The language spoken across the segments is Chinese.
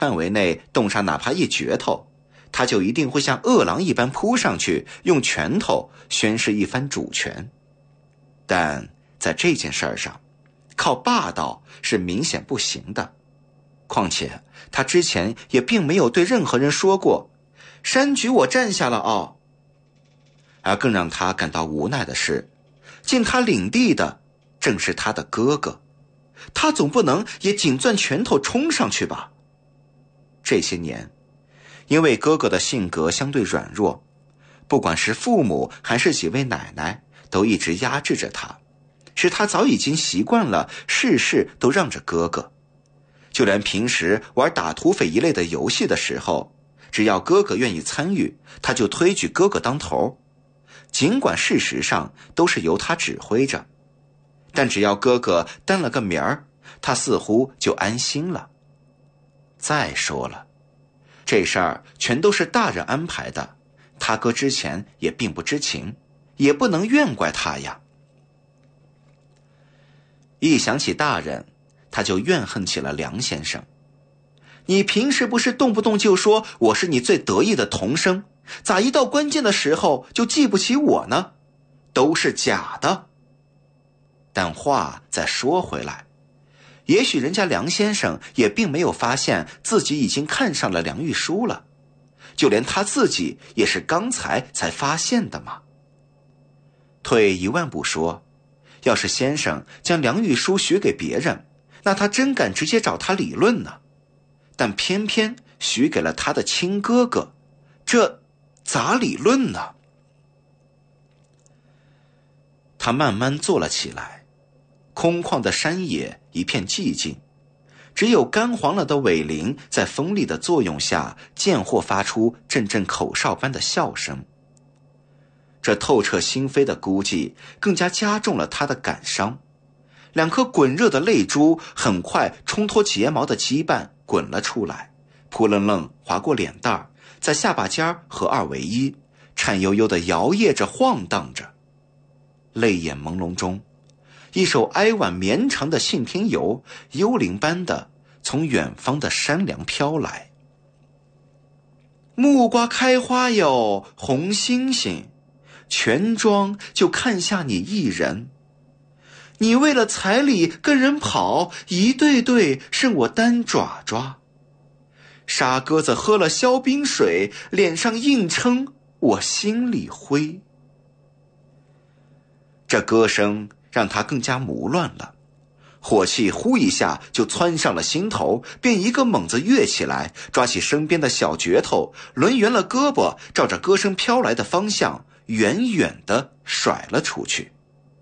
范围内动上哪怕一镢头，他就一定会像饿狼一般扑上去，用拳头宣示一番主权。但在这件事上，靠霸道是明显不行的。况且他之前也并没有对任何人说过山举我占下了哦。而更让他感到无奈的是，进他领地的正是他的哥哥，他总不能也紧攥拳头冲上去吧。这些年因为哥哥的性格相对软弱，不管是父母还是几位奶奶都一直压制着他，使他早已经习惯了事事都让着哥哥。就连平时玩打土匪一类的游戏的时候，只要哥哥愿意参与，他就推举哥哥当头，尽管事实上都是由他指挥着，但只要哥哥担了个名儿，他似乎就安心了。再说了，这事儿全都是大人安排的，他哥之前也并不知情，也不能怨怪他呀。一想起大人，他就怨恨起了梁先生。你平时不是动不动就说我是你最得意的童生，咋一到关键的时候就记不起我呢？都是假的。但话再说回来，也许人家梁先生也并没有发现自己已经看上了梁玉书了，就连他自己也是刚才发现的嘛。退一万步说，要是先生将梁玉书许给别人，那他真敢直接找他理论呢。但偏偏许给了他的亲哥哥，这咋理论呢？他慢慢坐了起来，空旷的山野一片寂静，只有干黄了的苇林在风力的作用下渐或发出阵阵口哨般的笑声。这透彻心扉的孤寂更加加重了他的感伤，两颗滚热的泪珠很快冲脱睫毛的羁绊滚了出来，扑棱棱划过脸蛋，在下巴尖合二为一，颤悠悠地摇曳着晃荡着。泪眼朦胧中，一首哀婉绵长的信天游幽灵般的从远方的山梁飘来。木瓜开花哟，红星星，全庄就看下你一人。你为了彩礼跟人跑，一对对剩我单爪爪。沙鸽子喝了消冰水，脸上硬撑我心里灰。这歌声让他更加迷乱了，火气呼一下就窜上了心头，便一个猛子跃起来，抓起身边的小镢头，抡圆了胳膊，照着歌声飘来的方向远远地甩了出去。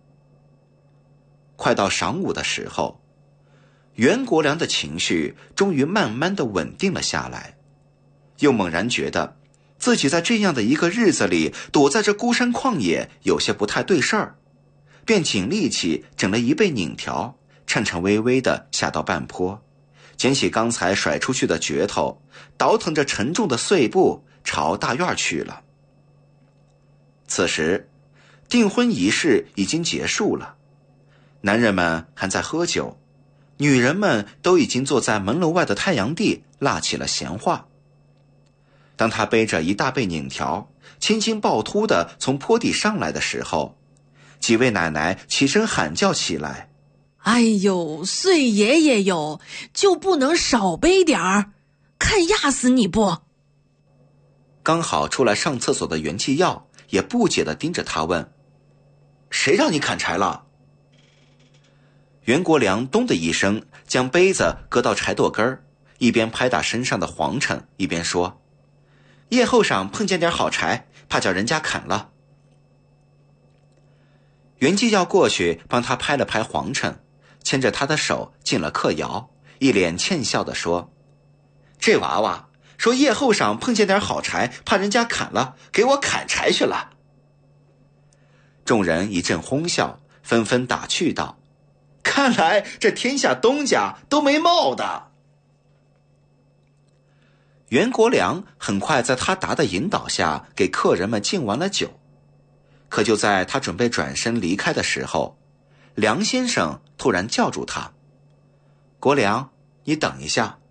快到晌午的时候，袁国良的情绪终于慢慢地稳定了下来，又猛然觉得自己在这样的一个日子里躲在这孤山旷野有些不太对事儿，便紧力气整了一背拧条，颤颤巍巍地下到半坡，捡起刚才甩出去的镢头，倒腾着沉重的碎步朝大院去了。此时订婚仪式已经结束了，男人们还在喝酒，女人们都已经坐在门楼外的太阳地拉起了闲话。当他背着一大背拧条青筋暴突地从坡地上来的时候，几位奶奶起身喊叫起来： 哎呦，岁爷爷哟，就不能少背点儿？看压死你不？ 刚好出来上厕所的袁继耀也不解地盯着他问：谁让你砍柴了？袁国良咚的一声将杯子搁到柴垛根儿，一边拍打身上的黄尘，一边说：夜后晌碰见点好柴，怕叫人家砍了。袁继耀过去帮他拍了拍黄尘，牵着他的手进了客窑，一脸欠笑地说：这娃娃说夜后晌碰见点好柴，怕人家砍了，给我砍柴去了。众人一阵哄笑，纷纷打趣道：看来这天下东家都没貌的。袁国良很快在他达的引导下给客人们敬完了酒，可就在他准备转身离开的时候，梁先生突然叫住他：国良，你等一下。